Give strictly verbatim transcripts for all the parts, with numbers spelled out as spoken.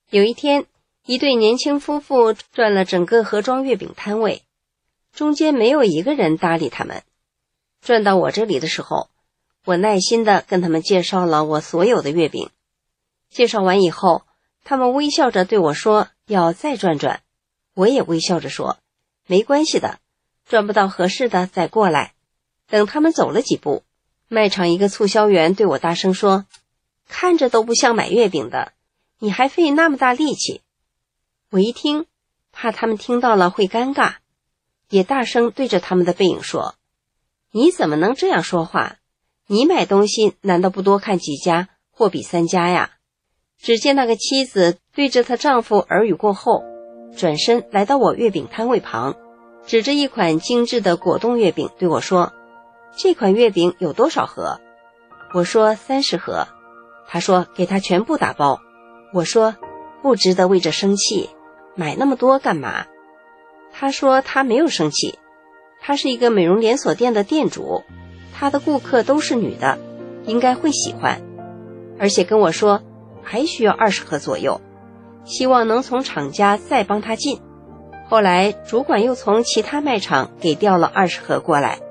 有一天，一对年轻夫妇转了整个河庄月饼摊位，中间没有一个人搭理他们。转到我这里的时候，我耐心地跟他们介绍了我所有的月饼。介绍完以后，他们微笑着对我说要再转转，我也微笑着说没关系的，转不到合适的再过来。等他们走了几步，卖场一个促销员对我大声说，看着都不像买月饼的，你还费那么大力气。我一听，怕他们听到了会尴尬，也大声对着他们的背影说，你怎么能这样说话？你买东西难道不多看几家或比三家呀？只见那个妻子对着她丈夫耳语过后，转身来到我月饼摊位旁，指着一款精致的果冻月饼对我说，这款月饼有多少盒？我说三十盒。他说给他全部打包。我说不值得为这生气，买那么多干嘛？他说他没有生气，他是一个美容连锁店的店主，他的顾客都是女的，应该会喜欢。而且跟我说还需要二十盒左右，希望能从厂家再帮他进。后来主管又从其他卖场给调了二十盒过来。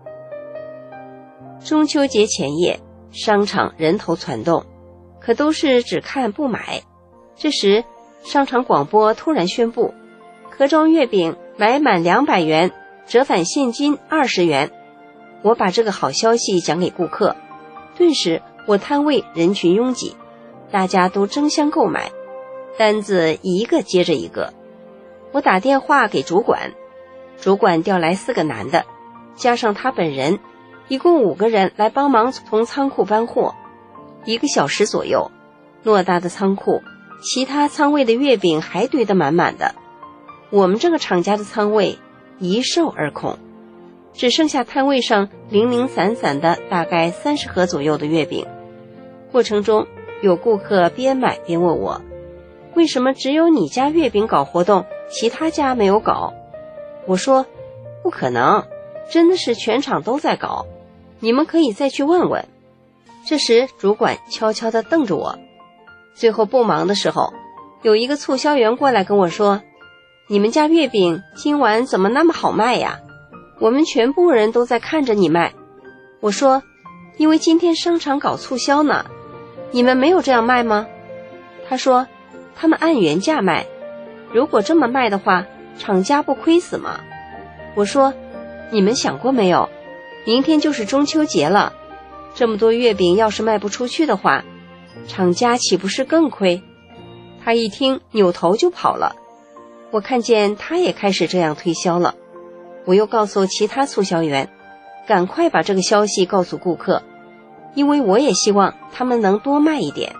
中秋节前夜，商场人头攒动，可都是只看不买。这时商场广播突然宣布，河庄月饼买满两百元折返现金二十元。我把这个好消息讲给顾客，顿时我摊位人群拥挤，大家都争相购买，单子一个接着一个。我打电话给主管，主管调来四个男的，加上他本人，一共五个人来帮忙从仓库搬货。一个小时左右，偌大的仓库，其他仓位的月饼还堆得满满的，我们这个厂家的仓位一售而空，只剩下摊位上零零散散的大概三十盒左右的月饼。过程中有顾客边买边问我，为什么只有你家月饼搞活动，其他家没有搞？我说不可能，真的是全场都在搞，你们可以再去问问。这时主管悄悄地瞪着我。最后不忙的时候，有一个促销员过来跟我说，你们家月饼今晚怎么那么好卖呀？我们全部人都在看着你卖。我说因为今天商场搞促销呢，你们没有这样卖吗？他说他们按原价卖，如果这么卖的话，厂家不亏死吗？我说你们想过没有，明天就是中秋节了，这么多月饼要是卖不出去的话，厂家岂不是更亏？他一听扭头就跑了。我看见他也开始这样推销了，我又告诉其他促销员，赶快把这个消息告诉顾客，因为我也希望他们能多卖一点。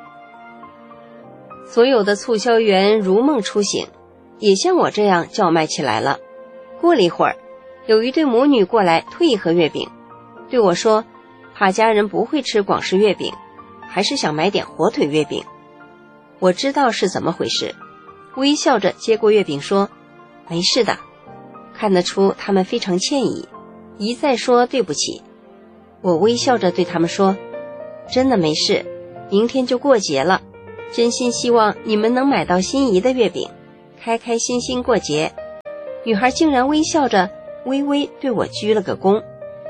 所有的促销员如梦初醒，也像我这样叫卖起来了。过了一会儿，有一对母女过来退一盒月饼，对我说怕家人不会吃广式月饼，还是想买点火腿月饼。我知道是怎么回事，微笑着接过月饼说没事的。看得出他们非常歉意，一再说对不起。我微笑着对他们说，真的没事，明天就过节了，真心希望你们能买到心仪的月饼，开开心心过节。女孩竟然微笑着微微对我鞠了个躬。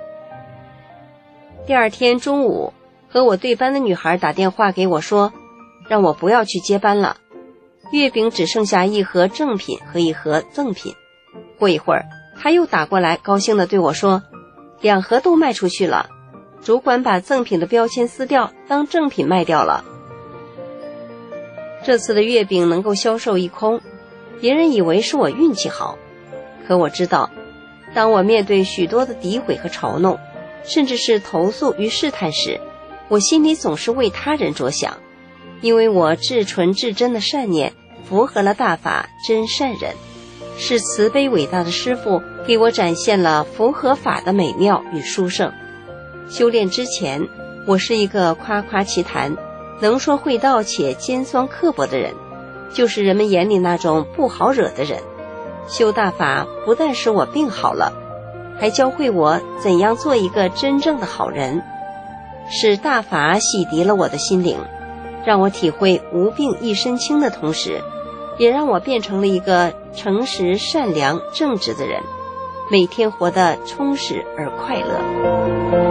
第二天中午，和我对班的女孩打电话给我说，让我不要去接班了，月饼只剩下一盒正品和一盒赠品。过一会儿，她又打过来，高兴地对我说，两盒都卖出去了，主管把赠品的标签撕掉，当正品卖掉了。这次的月饼能够销售一空，别人以为是我运气好，可我知道，当我面对许多的诋毁和嘲弄，甚至是投诉与试探时，我心里总是为他人着想，因为我至纯至真的善念符合了大法真善人，是慈悲伟大的师父给我展现了符合法的美妙与殊胜。修炼之前，我是一个夸夸其谈，能说会道且尖酸刻薄的人，就是人们眼里那种不好惹的人。修大法不但使我病好了，还教会我怎样做一个真正的好人，使大法洗涤了我的心灵， 让我体会无病一身轻的同时，也让我变成了一个诚实、善良、正直的人，每天活得充实而快乐。